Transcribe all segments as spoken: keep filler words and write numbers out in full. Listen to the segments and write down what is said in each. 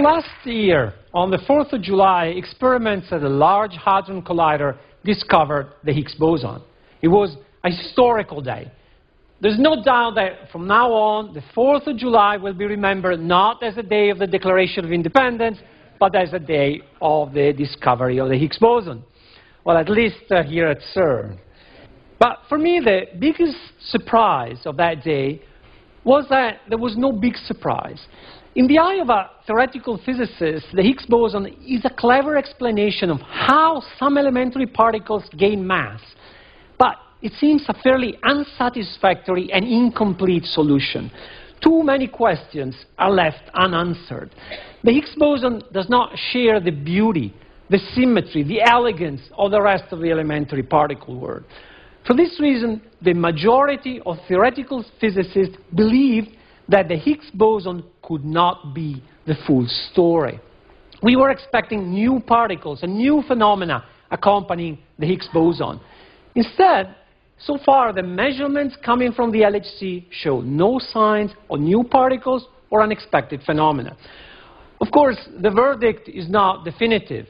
last year, on the fourth of July, experiments at the Large Hadron Collider discovered the Higgs boson. It was a historical day. There's no doubt that from now on, the fourth of July will be remembered not as a day of the Declaration of Independence, but as a day of the discovery of the Higgs boson. Well, at least uh, here at CERN. But for me, the biggest surprise of that day was that there was no big surprise. In the eye of a theoretical physicist, the Higgs boson is a clever explanation of how some elementary particles gain mass. But it seems a fairly unsatisfactory and incomplete solution. Too many questions are left unanswered. The Higgs boson does not share the beauty, the symmetry, the elegance of the rest of the elementary particle world. For this reason, the majority of theoretical physicists believed that the Higgs boson could not be the full story. We were expecting new particles and new phenomena accompanying the Higgs boson. Instead, so far, the measurements coming from the L H C show no signs of new particles or unexpected phenomena. Of course, the verdict is not definitive.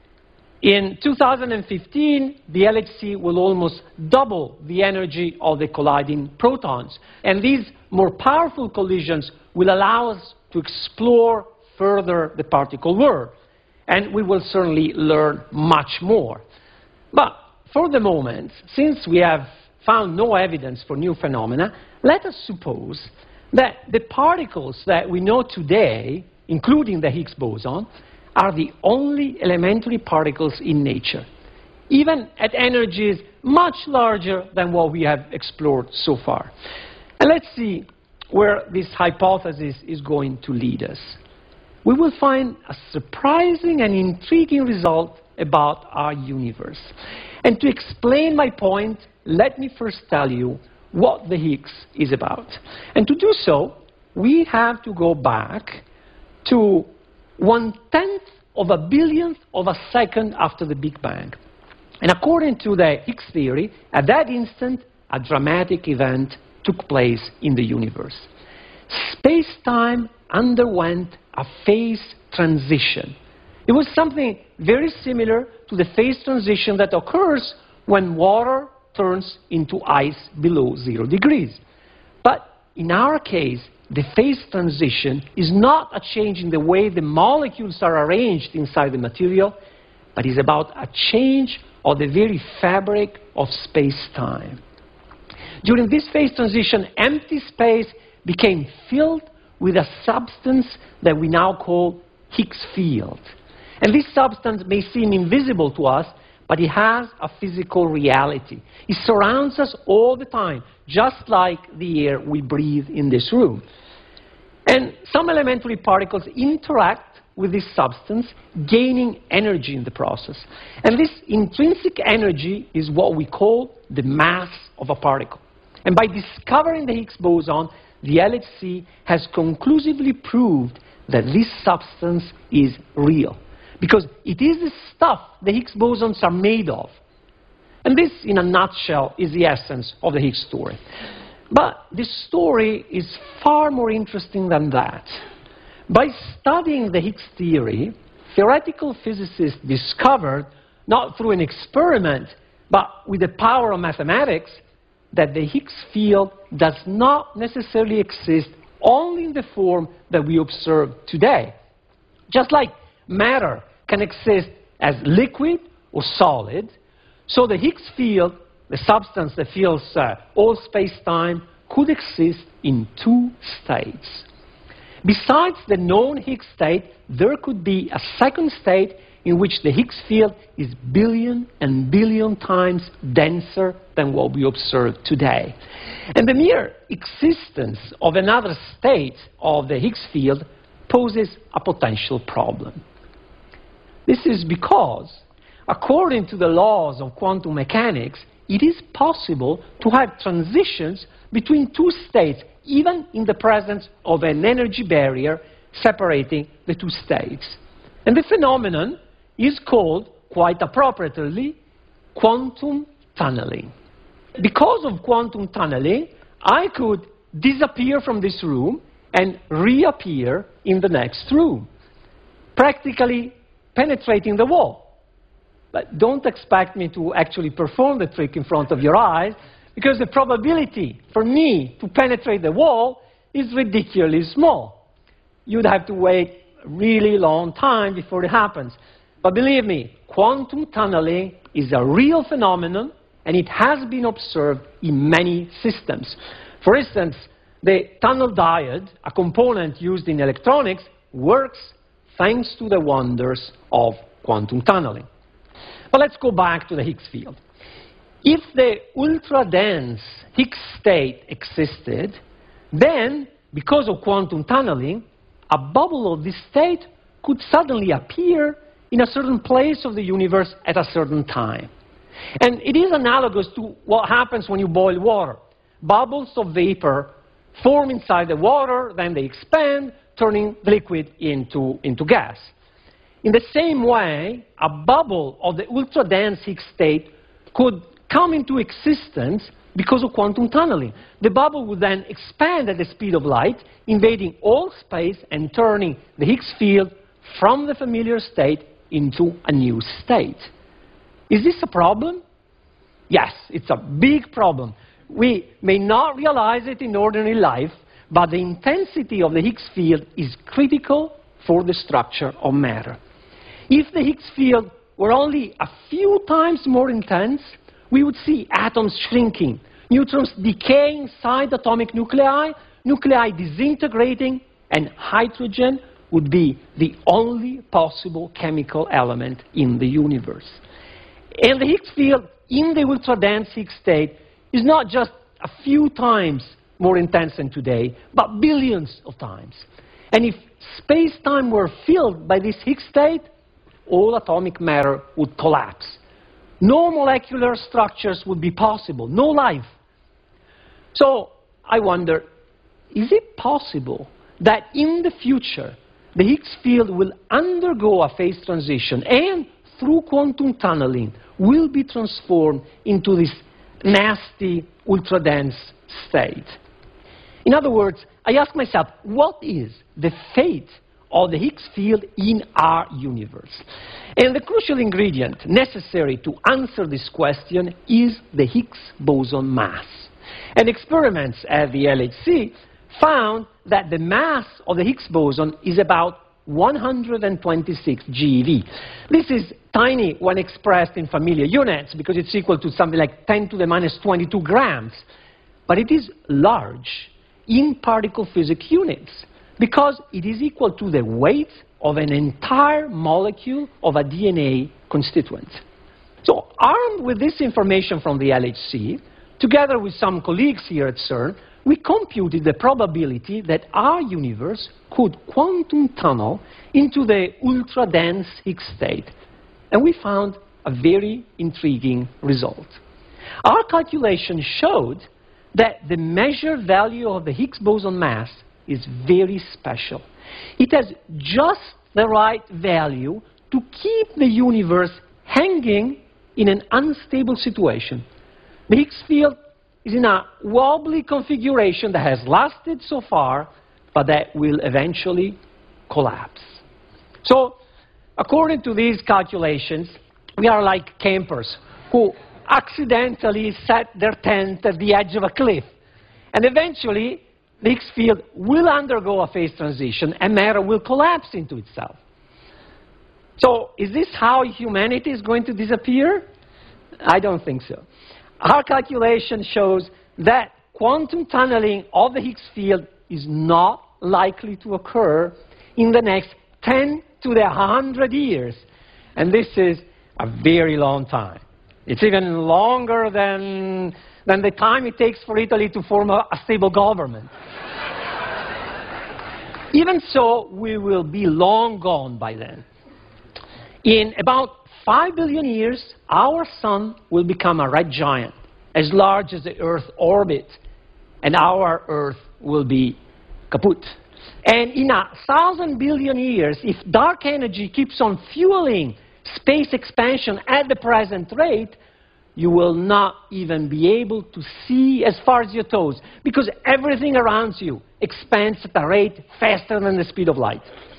In two thousand fifteen, the L H C will almost double the energy of the colliding protons. And these more powerful collisions will allow us to explore further the particle world. And we will certainly learn much more. But for the moment, since we have found no evidence for new phenomena, let us suppose that the particles that we know today, including the Higgs boson, are the only elementary particles in nature, even at energies much larger than what we have explored so far. And let's see where this hypothesis is going to lead us. We will find a surprising and intriguing result about our universe. And to explain my point, let me first tell you what the Higgs is about. And to do so, we have to go back to one-tenth of a billionth of a second after the Big Bang. And according to the Higgs theory, at that instant, a dramatic event took place in the universe. Space-time underwent a phase transition. It was something very similar to the phase transition that occurs when water turns into ice below zero degrees. But in our case, the phase transition is not a change in the way the molecules are arranged inside the material, but is about a change of the very fabric of space-time. During this phase transition, empty space became filled with a substance that we now call Higgs field. And this substance may seem invisible to us, but it has a physical reality. It surrounds us all the time, just like the air we breathe in this room. And some elementary particles interact with this substance, gaining energy in the process. And this intrinsic energy is what we call the mass of a particle. And by discovering the Higgs boson, the L H C has conclusively proved that this substance is real, because it is the stuff the Higgs bosons are made of. And this, in a nutshell, is the essence of the Higgs story. But this story is far more interesting than that. By studying the Higgs theory, theoretical physicists discovered, not through an experiment, but with the power of mathematics, that the Higgs field does not necessarily exist only in the form that we observe today. Just like matter can exist as liquid or solid, so the Higgs field, the substance that fills uh, all space-time, could exist in two states. Besides the known Higgs state, there could be a second state in which the Higgs field is billion and billion times denser than what we observe today. And the mere existence of another state of the Higgs field poses a potential problem. This is because, according to the laws of quantum mechanics, it is possible to have transitions between two states, even in the presence of an energy barrier separating the two states. And the phenomenon is called, quite appropriately, quantum tunneling. Because of quantum tunneling, I could disappear from this room and reappear in the next room. practically penetrating the wall. But don't expect me to actually perform the trick in front of your eyes, because the probability for me to penetrate the wall is ridiculously small. You'd have to wait a really long time before it happens. But believe me, quantum tunneling is a real phenomenon, and it has been observed in many systems. For instance, the tunnel diode, a component used in electronics, works thanks to the wonders of quantum tunneling. But let's go back to the Higgs field. If the ultra-dense Higgs state existed, then, because of quantum tunneling, a bubble of this state could suddenly appear in a certain place of the universe at a certain time. And it is analogous to what happens when you boil water. Bubbles of vapor form inside the water, then they expand, turning the liquid into, into gas. In the same way, a bubble of the ultra-dense Higgs state could come into existence because of quantum tunneling. The bubble would then expand at the speed of light, invading all space and turning the Higgs field from the familiar state into a new state. Is this a problem? Yes, it's a big problem. We may not realize it in ordinary life, but the intensity of the Higgs field is critical for the structure of matter. If the Higgs field were only a few times more intense, we would see atoms shrinking, neutrons decaying inside atomic nuclei, nuclei disintegrating, and hydrogen would be the only possible chemical element in the universe. And the Higgs field in the ultra-dense Higgs state is not just a few times more intense than today, but billions of times. And if space-time were filled by this Higgs state, all atomic matter would collapse. No molecular structures would be possible, no life. So I wonder, is it possible that in the future the Higgs field will undergo a phase transition and through quantum tunneling will be transformed into this nasty ultra-dense state? In other words, I ask myself, what is the fate of the Higgs field in our universe? And the crucial ingredient necessary to answer this question is the Higgs boson mass. And experiments at the L H C found that the mass of the Higgs boson is about one hundred twenty-six GeV. This is tiny when expressed in familiar units because it's equal to something like ten to the minus twenty-two grams. But it is large in particle physics units because it is equal to the weight of an entire molecule of a D N A constituent. So armed with this information from the L H C, together with some colleagues here at CERN, we computed the probability that our universe could quantum tunnel into the ultra-dense Higgs state. And we found a very intriguing result. Our calculation showed that the measured value of the Higgs boson mass is very special. It has just the right value to keep the universe hanging in an unstable situation. The Higgs field is in a wobbly configuration that has lasted so far, but that will eventually collapse. So, according to these calculations, we are like campers who accidentally set their tent at the edge of a cliff. And eventually, the Higgs field will undergo a phase transition and matter will collapse into itself. So, is this how humanity is going to disappear? I don't think so. Our calculation shows that quantum tunneling of the Higgs field is not likely to occur in the next ten to the one hundred years. And this is a very long time. It's even longer than, than the time it takes for Italy to form a, a stable government. Even so, we will be long gone by then. In about five billion years, our sun will become a red giant, as large as the Earth orbit, and our Earth will be kaput. And in a thousand billion years, if dark energy keeps on fueling space expansion at the present rate, you will not even be able to see as far as your toes, because everything around you expands at a rate faster than the speed of light.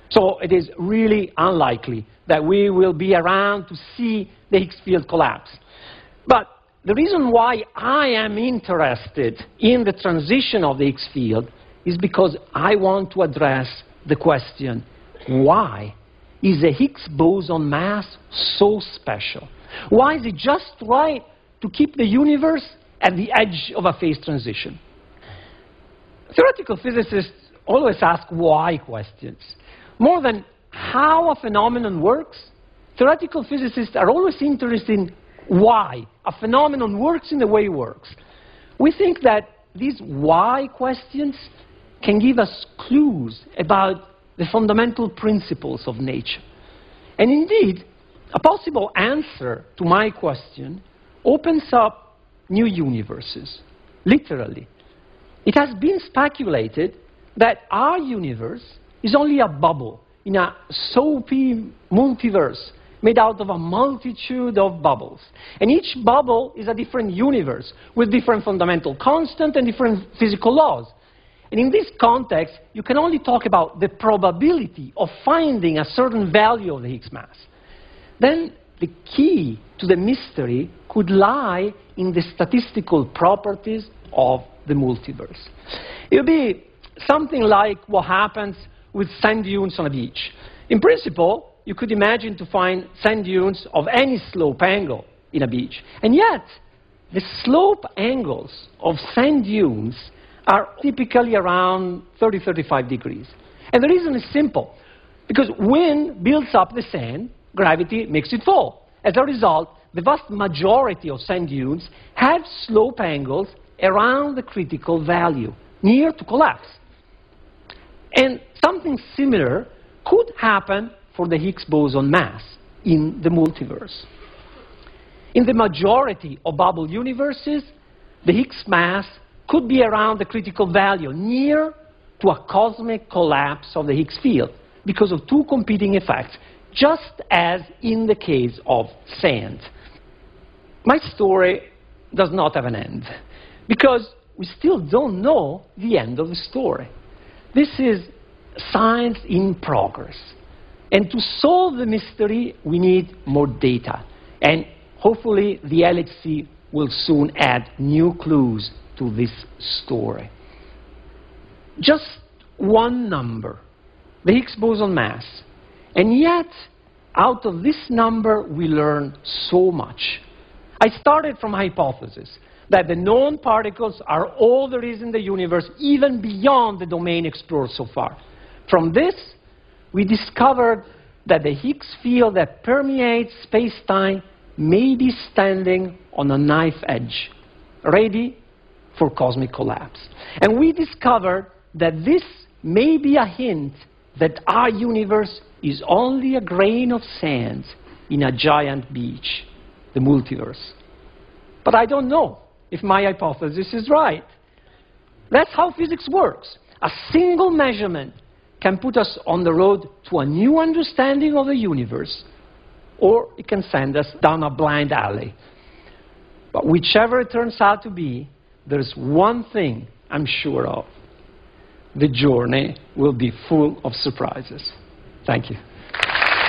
So it is really unlikely that we will be around to see the Higgs field collapse. But the reason why I am interested in the transition of the Higgs field is because I want to address the question, why is the Higgs boson mass so special? Why is it just right to keep the universe at the edge of a phase transition? Theoretical physicists always ask why questions. More than how a phenomenon works, theoretical physicists are always interested in why a phenomenon works in the way it works. We think that these why questions can give us clues about the fundamental principles of nature. And indeed, a possible answer to my question opens up new universes, literally. It has been speculated that our universe is only a bubble in a soapy multiverse made out of a multitude of bubbles. And each bubble is a different universe with different fundamental constants and different physical laws. And in this context, you can only talk about the probability of finding a certain value of the Higgs mass. Then the key to the mystery could lie in the statistical properties of the multiverse. It would be something like what happens with sand dunes on a beach. In principle, you could imagine to find sand dunes of any slope angle in a beach. And yet, the slope angles of sand dunes are typically around thirty, thirty-five degrees. And the reason is simple. Because wind builds up the sand, gravity makes it fall. As a result, the vast majority of sand dunes have slope angles around the critical value, near to collapse. And something similar could happen for the Higgs boson mass in the multiverse. In the majority of bubble universes, the Higgs mass could be around the critical value, near to a cosmic collapse of the Higgs field, because of two competing effects, just as in the case of sand. My story does not have an end, because we still don't know the end of the story. This is science in progress. And to solve the mystery, we need more data. And hopefully the L H C will soon add new clues to this story. Just one number, the Higgs boson mass. And yet, out of this number, we learn so much. I started from a hypothesis that the known particles are all there is in the universe, even beyond the domain explored so far. From this, we discovered that the Higgs field that permeates space-time may be standing on a knife edge, ready for cosmic collapse. And we discovered that this may be a hint that our universe is only a grain of sand in a giant beach, the multiverse. But I don't know if my hypothesis is right. That's how physics works. A single measurement can put us on the road to a new understanding of the universe, or it can send us down a blind alley. But whichever it turns out to be, there's one thing I'm sure of. The journey will be full of surprises. Thank you.